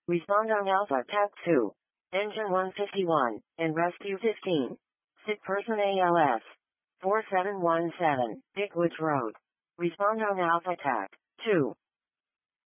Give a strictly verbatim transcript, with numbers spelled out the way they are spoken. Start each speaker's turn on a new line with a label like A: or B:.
A: Respond on Alpha Tac two. Engine one fifty-one, and Rescue fifteen. Sick person A L S. four seven one seven, Dickwoods Road. Respond on Alpha Tac two.